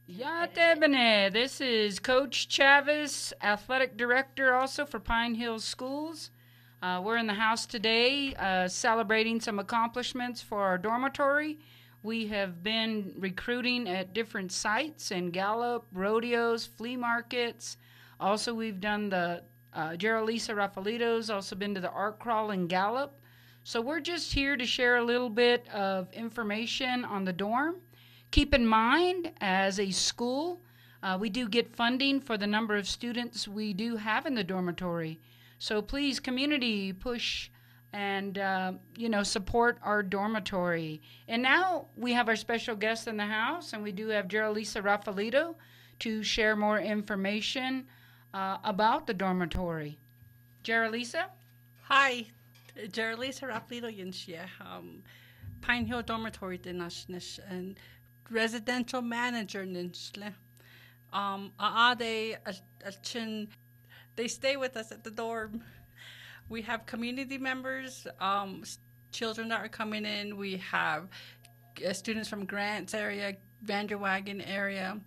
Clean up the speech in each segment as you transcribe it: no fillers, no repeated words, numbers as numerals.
Yatebene. This is Coach Chavez, Athletic Director also for Pine Hills Schools. We're in the house today celebrating some accomplishments for our dormitory. We have been recruiting at different sites in Gallup, rodeos, flea markets. Also, we've done the Geraldisa Rafaelitos, also been to the art crawl in Gallup. So we're just here to share a little bit of information on the dorm. Keep in mind, as a school, we do get funding for the number of students we do have in the dormitory. So please, community, push and support our dormitory. And now we have our special guest in the house, and we do have Geraldisa Rafaelito to share more information about the dormitory. Geraldisa? Hi, Geraldisa Rafaelito Yinshia, Pine Hill Dormitory Dinashnish and residential manager Ninshle. They stay with us at the dorm. We have community members, children that are coming in. We have students from Grants area, Vanderwagen area.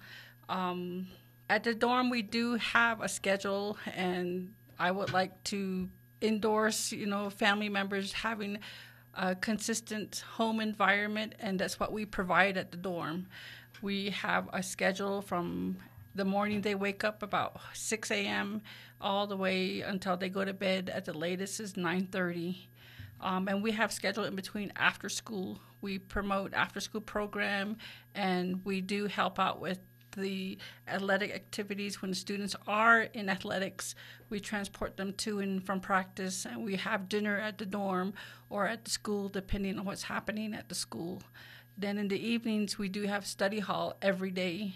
At the dorm, we do have a schedule, and I would like to endorse, family members having a consistent home environment, and that's what we provide at the dorm. We have a schedule from the morning they wake up about 6 a.m. all the way until they go to bed at the latest is 9:30. And we have schedule in between after school. We promote after school program, and we do help out with the athletic activities. When the students are in athletics, we transport them to and from practice, and we have dinner at the dorm or at the school depending on what's happening at the school. Then in the evenings, we do have study hall every day.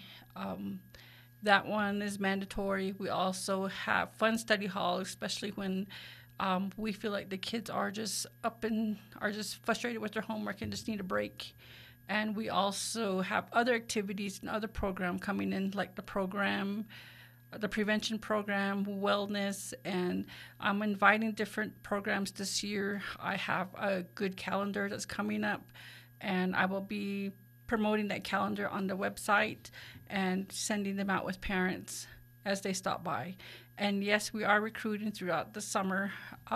That one is mandatory. We also have fun study hall, especially when we feel like the kids are just frustrated with their homework and just need a break. And we also have other activities and other program coming in, like the prevention program, wellness, and I'm inviting different programs this year. I have a good calendar that's coming up, and I will be promoting that calendar on the website and sending them out with parents as they stop by. And yes, we are recruiting throughout the summer.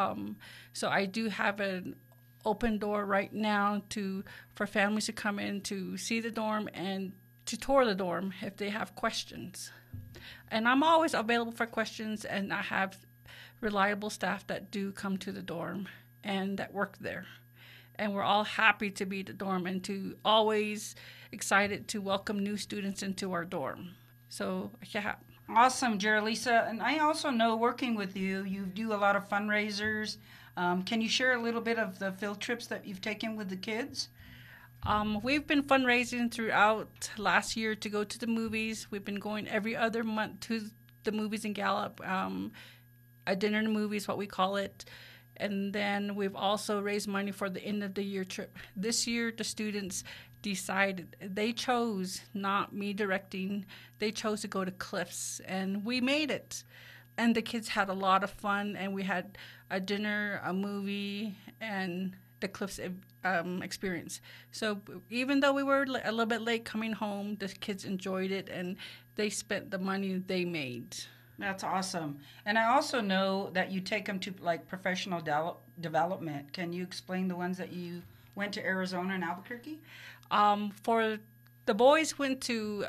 So I do have an open door right now for families to come in to see the dorm and to tour the dorm if they have questions. And I'm always available for questions, and I have reliable staff that do come to the dorm and that work there. And we're all happy to be at the dorm and to always excited to welcome new students into our dorm. So, yeah. Awesome, Geraldisa. And I also know, working with you, you do a lot of fundraisers. Can you share a little bit of the field trips that you've taken with the kids? We've been fundraising throughout last year to go to the movies. We've been going every other month to the movies in Gallup. A dinner to movies, what we call it. And then we've also raised money for the end of the year trip. This year, the students decided, they chose, not me directing, they chose to go to Cliffs, and we made it. And the kids had a lot of fun, and we had a dinner, a movie, and the Cliffs experience. So even though we were a little bit late coming home, the kids enjoyed it, and they spent the money they made. That's awesome. And I also know that you take them to like professional development. Can you explain the ones that you went to Arizona and Albuquerque? For the boys, went to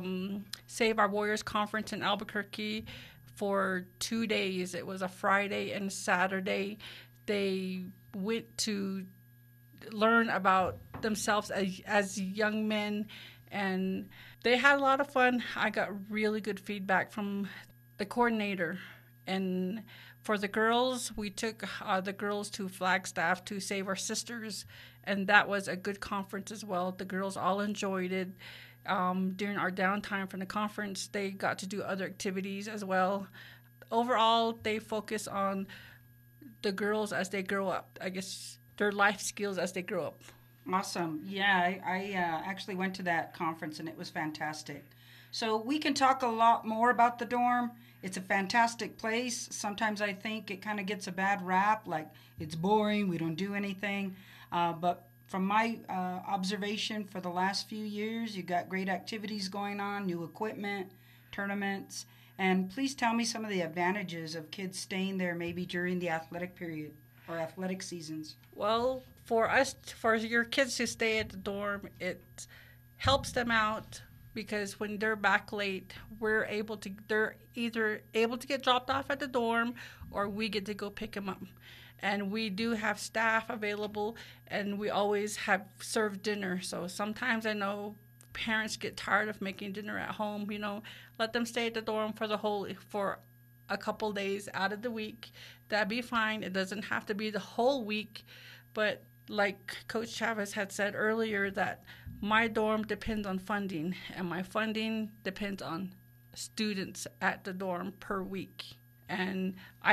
Save Our Warriors Conference in Albuquerque for 2 days. It was a Friday and Saturday. They went to learn about themselves as young men, and they had a lot of fun. I got really good feedback from the coordinator. And for the girls, we took the girls to Flagstaff to Save Our Sisters, and that was a good conference as well. The girls all enjoyed it. During our downtime from the conference, they got to do other activities as well. Overall, they focus on the girls as they grow up, I guess their life skills as they grow up. Awesome. Yeah, I actually went to that conference, and it was fantastic. So we can talk a lot more about the dorm. It's a fantastic place. Sometimes I think it kind of gets a bad rap, like it's boring, we don't do anything. But from my observation for the last few years, you've got great activities going on, new equipment, tournaments. And please tell me some of the advantages of kids staying there maybe during the athletic period or athletic seasons. Well, for your kids to stay at the dorm, it helps them out because when they're back late, they're either able to get dropped off at the dorm or we get to go pick them up. And we do have staff available, and we always have served dinner. So sometimes I know parents get tired of making dinner at home. Let them stay at the dorm for a couple days out of the week. That'd be fine. It doesn't have to be the whole week, but like Coach Chavez had said earlier, that my dorm depends on funding, and my funding depends on students at the dorm per week. And I